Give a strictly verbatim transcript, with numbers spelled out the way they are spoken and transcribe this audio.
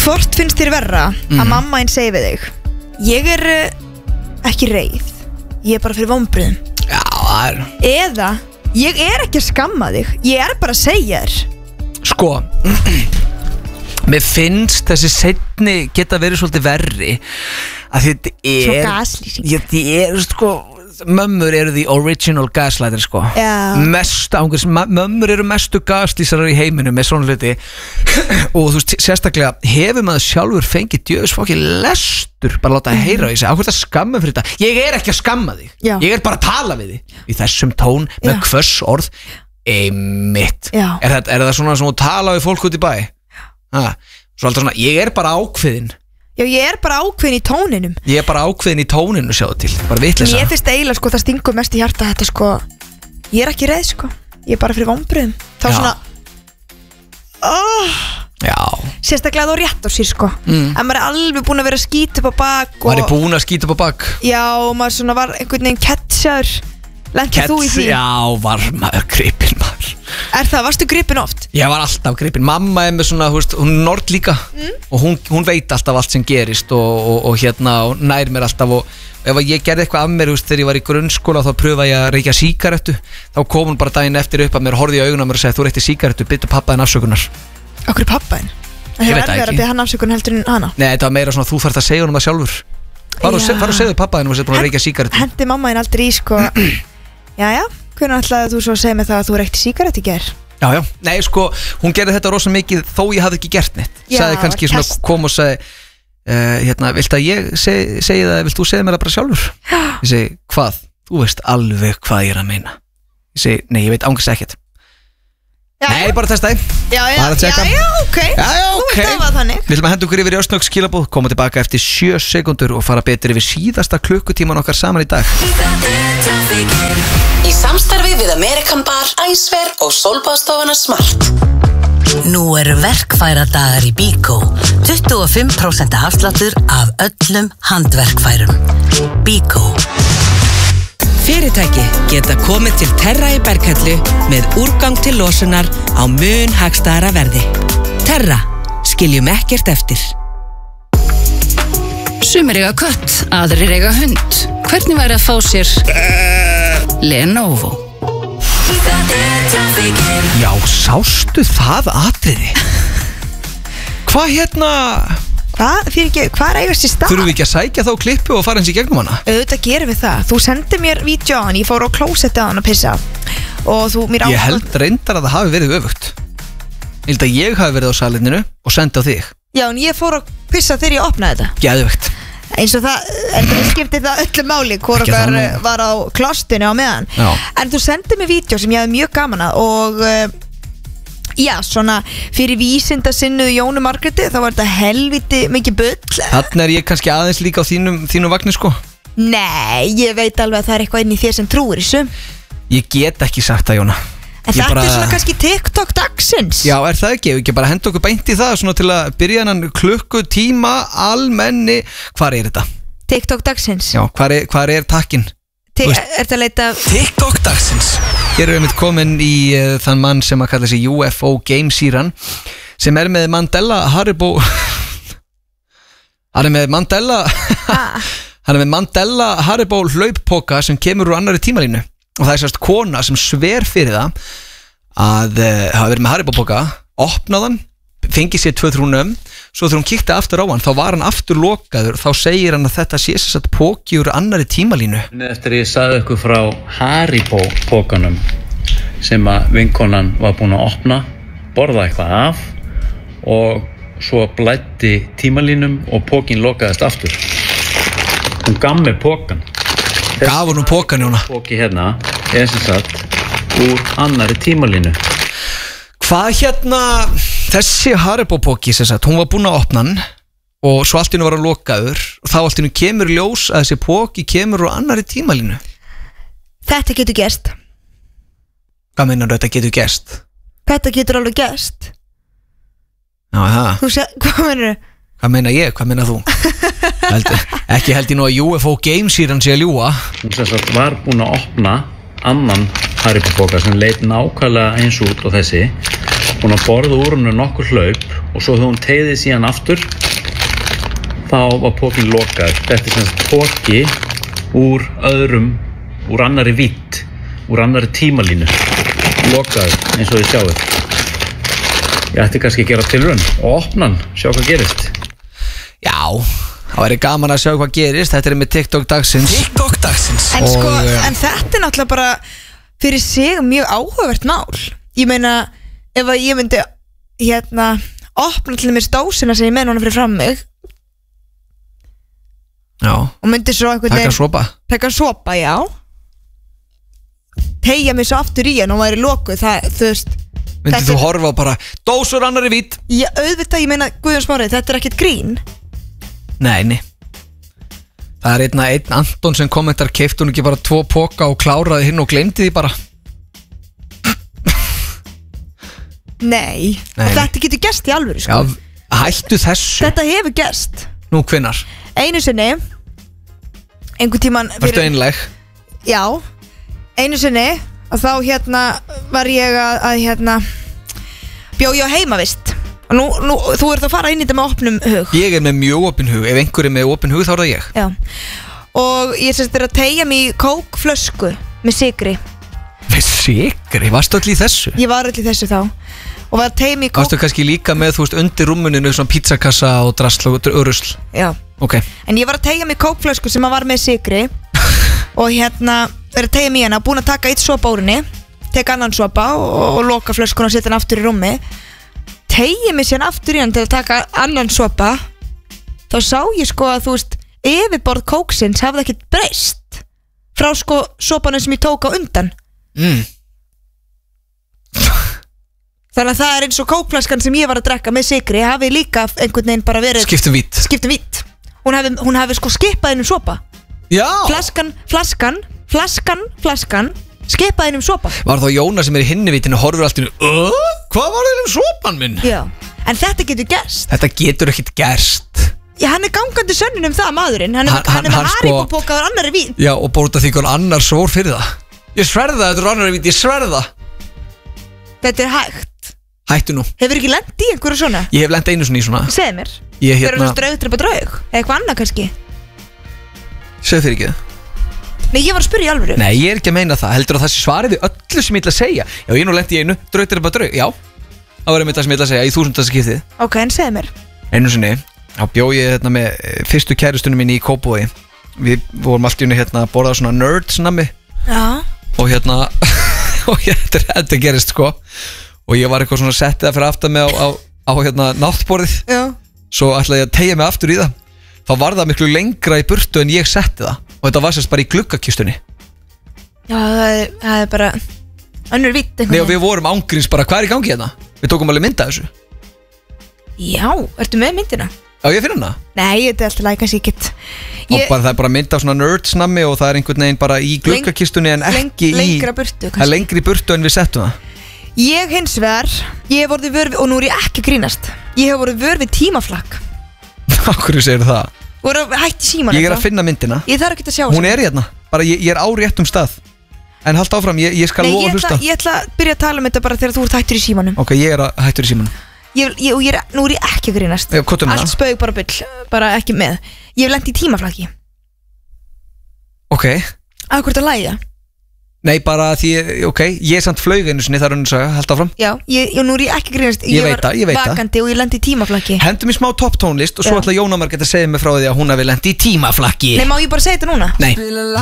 Hvort finnst þér verra mm. að mamma einn segi við þig ég er uh, ekki reið, ég er bara fyrir vonbrigðum? Já, það er Eða ég er ekki að skamma þig, ég er bara að segja þér. Sko mér finnst þessi seinni geta verið svolítið verri að þetta er Svo gaslýsing. Þetta er sko mömmur eru the original gaslighter sko. Mest ángurs, mömmur eru mestu gaslýsarar í heiminum með svona hluti og þú veist, sérstaklega hefur maður sjálfur fengið djöfus fokki lestur bara láta að heyra í sig, ákveðt að skamma fyrir þetta ég er ekki að skamma þig, Já. ég er bara að tala við þig í þessum tón með Já. hvöss orð einmitt, Já. er, það, er það svona sem þú tala við fólk út í bæ ha, svo alltaf svona, ég er bara ákveðin Já, ég er bara ákveðin í tóninum. Ég er bara ákveðin í tóninu, sjáðu til. Bara vitleysa. Mér finnst eiginlega sko, það stingur mest í hjarta þetta sko. Ég er ekki reið sko. Ég er bara fyrir vonbrigðum. Þá Já. svona oh, Já. Sérstaklega þá rétt á sér sko. mm. En maður er alveg búin að vera að skýta upp á bak og... Maður er búin að skýta upp á bak. Já, og maður svona var einhvern veginn kettsjaður. Lentið þú í því? Já, var maður gripinn maður. Er það, varstu gripinn oft? Ég var alltaf gripinn. Mamma er með svona, þú veist, hún er nord líka mm. og hún, hún veit alltaf allt sem gerist og, og, og hérna, og nær mér alltaf og ef ég gerði eitthvað af mér, þú veist, þegar ég var í grunnskóla þá pröfaði ég að reykja sígarettu, þá kom hún bara daginn eftir upp að mér, horfði í augun á mér og sagði, þú reykti sígarettu, byttu pappa þinn afsökunar. Okkur er pappa þinn? Það hefur erfiðara að biðja hann afsökun heldur en hana? Nei, þetta var meira svona, þú þarft að segja honum það sjálfur. Fara og, og segðu pappa þinn og þú búin að reykja sígarettu. Hendi mamma þinn aldrei í sko Jæja, hvernig ætlaði þú svo að segja mig það að þú reykti sígarettu í gær? Já, já, nei sko, hún gerði þetta rosa mikið þó ég hafði ekki gert neitt. Já, sagði kannski svona, kom og sagði uh, hérna, vilt að ég seg, segi það, vilt þú segja mér það bara sjálfur? Ég segi, hvað? Þú veist alveg hvað ég er að meina. Ég segi, nei, ég veit ángast ekkert. Já, nei, bara testa þig. Já, já, já, já, ok. Já, já, ok. Þú veist það var þannig. Við ætlum að henda okkur yfir í örsnögg skilabóð, koma tilbaka eftir sjö sekundur og fara betur yfir síðasta klukkutíman okkar saman í dag. Í samstarfi við American Bar, Æsver og Sólbaðstofuna Smart. Nú eru verkfæradagar í Bíkó. tuttugu og fimm prósent afsláttur af öllum handverkfærum. Bíkó. Fyrirtæki geta komið til Terra í Berghellu með úrgang til losunar á mun hagstæðara verði. Terra, skiljum ekkert eftir. Sumir eiga kött, aðrir eiga hund. Hvernig væri að fá sér Lenovo? Já, sástu það atriði? Hvað hérna... Hvað? Fyrir ekki, hvað er eigast í stað? Þurfum við ekki að sækja þá klippu og fara eins í gegnum hana? Auðvitað gerum við það. Þú sendir mér vídeo á hann, ég fór á klósetti á hann að pissa og þú mér á... Ég held reyndar að það hafi verið öfugt. Ég held að ég hafi verið á salerninu og sendi á þig. Já, en ég fór að pissa þegar ég opnaði þetta. Geðvegt. Eins og það, en það skipti það öllu máli hvor okkar var á klostinu á meðan. Já. En þú sendir mér vídeo sem ég hafði mjög gaman að og... Já, svona fyrir vísindasinnuðu Jónu Margréti þá var þetta helviti mikið bull. Þannig er ég kannski aðeins líka á þínum, þínum vagni sko. Nei, ég veit alveg að það er eitthvað inn í þér sem trúir þessu. Ég get ekki sagt það, Jóna. En þetta bara... er svona kannski TikTok dagsins. Já, er það ekki? Ég ekki bara henda okkur beint í það svona til að byrja hennan klukkutíma almenni. Hvar er þetta? TikTok dagsins. Já, hvar er, hvar er takkin? Er þetta að leita TikTok dagsins? Hér erum við komin í uh, þann mann sem að kalla sig U F O Gamesýran sem er með Mandela Haribo hann er með Mandela ah. hann er með Mandela Haribo hlauppoka sem kemur úr annari tímalínu og það er sérst kona sem sver fyrir það að uh, hafa verið með Haribo poka, opnaðan fengið sér tvö þrúnum svo þegar hún kíkti aftur á hann þá var hann aftur lokaður þá segir hann að þetta sé þess að póki úr annari tímalínu. Eftir ég sagði ykkur frá Haribo pókanum sem að vinkonan var búin að opna borða eitthvað af og svo blætti tímalínum og pókin lokaðist aftur. Hún gaf mér pókan gaf hún pókan Jóna póki hérna er sem sagt úr annari tímalínu. Hvað hérna þessi Haribo-póki sem sagt, hún var búin að opna hann og svo allt í hennu var að lokaður og þá allt í hennu kemur ljós að þessi póki kemur úr annari tímalínu. Þetta getur gerst. Hvað meinar þetta getur gerst? Þetta getur alveg gerst. Já, það. Þú sé, hvað meinar þú? Hvað meina ég, hvað meina þú? held, ekki held ég nú að U F O Gamesýran sé að ljúga. Hún sem sagt var búin að opna annan Haribo-póka sem leit nákvæmlega eins út og þessi búin að borða úr hennu nokkur hlaup og svo þegar hún teygði síðan aftur þá var pókinn lokaður. Þetta er sem sagt póki úr öðrum, úr annari vídd, úr annari tímalínu, lokaður eins og þið sjáum. Ég ætti kannski að gera tilraun og opna hann, sjá hvað gerist. Já, það væri gaman að sjá hvað gerist. Þetta er með TikTok dagsins. TikTok dagsins. En sko, Og, ja. en þetta er náttúrulega bara fyrir sig mjög áhugavert mál. Ég meina, ef að ég myndi hérna, opna til mér dósina sem ég með núna fyrir fram mig Já, og myndi svo einhvern taka sopa. taka sopa, já teygja mig svo aftur í hann og væri lokuð, það, þú veist Myndið þetta þú er- horfa á bara dósur annari vít? Já, auðvitað, ég meina, Guðjón Smári, þetta er ekkert grín. Nei, nei. Það er einn, einn Anton sem kommentar, keypti hún ekki bara tvo poka og kláraði hinn og gleymdi því bara. Nei, Nei. og þetta getur gerst í alvöru, sko. Já, hættu þessu. Þetta hefur gerst. Nú hvinnar? Einu sinni einhvern tímann Vertu einleg? Já, einu sinni og þá hérna var ég að, að hérna bjó ég á heimavist og nú, nú, þú ert að fara inn í þetta með opnum hug. Ég er með mjög opin hug. Ef einhver er með opin hug þá er það ég. Já. Og ég sérst er að teygja mig í kókflösku með sykri. Með sykri? Varstu allir í þessu? Ég var allir þessu þá og var að teygja mig í kók. Varstu kannski líka með, þú veist, undir rúmuninu svona pizzakassa og drasl og örusl? Já. Ok. En ég var að teygja mig í kókflösku sem að var með sykri og hérna er að teygja mig í hana, búin að taka eitt sopa úr henni, teka annan sopa og, og loka flöskuna og setja hann aftur í rúmi. Teygja mig síðan aftur í hann til að taka annan sopa. Þá sá ég sko að þú veist yfirborð kóksins hafði ekkert breyst frá sko sopanum sem ég tók á undan. Mm. Þannig að það er eins og kókflaskan sem ég var að drekka með sykri hafi líka einhvern veginn bara verið Skiptum vít. skiptum vít. Hún hafi, hún hafi sko skipað inn um sopa. Já. Flaskan, flaskan, flaskan, flaskan skipað inn um sopa. Var þá Jóna sem er í hinni vítinu horfur allt í nú, hvað var það um sopan minn? Já. En þetta getur gerst. Þetta getur ekkert gerst. Já, hann er gangandi sönnun um það, maðurinn. Hann er, Hann- hann, hann er hann- með hann Haribo sko- pókaður annari vín. Já, og bóta því hvernig annar svor fyrir það. Ég sverða þetta er annari vít, ég sverða. Þetta er hægt. Hættu nú. Hefur ekki lent í einhverju svona? Ég hef lent einu svona í svona. Segð mér. Ég Þeir eru hérna, svona draugdrepa draug. Eða eitthvað annað kannski. segðu fyrir ekki það. Nei, ég var að spyrja í alvöru. Nei, ég er ekki að meina það. Heldur að það sé svarið við öllu sem ég ætla að segja. Já, ég er nú lent í einu, draug er bara draug. Já, það var einmitt það sem ég ætla að segja í þúsundasta skiptið. Ok, en segð mér. Einu sinni, þá bjó ég hérna með eh, fyrstu kærustunum minni í Kópavogi. Við vorum allt í unni hérna að borða svona nerds nammi Já. og hérna og ég, þetta, þetta gerist sko og ég var eitthvað svona settið það fyrir aftan mig á, á, á hérna náttborðið. Já. Svo ætlaði ég að teygja mig aftur í það. Þá var það miklu lengra í burtu en ég setti það og þetta var sérst bara í gluggakistunni. Já, það er, það er bara önnur vitt einhvern Nei og við vorum ángríns bara, hvað er í gangi hérna? Við tókum alveg mynd af þessu. Já, ertu með myndina? Já, ég finn hana. Nei, þetta er alltaf læg, kannski ekkert. Og bara það er bara mynd af svona nerdsnammi og það er einhvern veginn bara í gluggakistunni en ekki leng, í lengra burtu, Það er kannski. lengri í burtu en við settum það. Ég hins vegar, ég hef vorið vör við, og nú er ég ekki að grínast, ég hef vorið vör við tímaflakk. Akkur segir það? Voru hætt í síman. Ég er að finna myndina. Ég þarf ekki að sjá Hún er hérna, bara ég, ég er á réttum stað. En haldt áfram, ég, ég skal Nei, lofa ég að ætla, hlusta. ég ætla að byrja að tala um þetta bara þegar þú ert hættur í símanum. Ok, ég er að hættur í símanum. Ég, ég, og ég er, nú er ég ekki að grínast. Já, hvað er með Allt það? spaug bara bull, bara ekki með. Ég hef lent í tímaflakki. Ok. Af hverju að lægja? Nei, bara því, ok, ég er samt flaug einu sinni þar unnum sagði, haldt áfram. Já, ég, ég, nú er ég ekki að grínast. Ég veit það, ég veit var það. vakandi og ég lendi í tímaflakki. Hendum í smá topp tónlist og svo Já. ætla Jóna Margrét að segja mig frá því að hún hafi lent í tímaflakki. Nei, má ég bara segja þetta núna? Nei.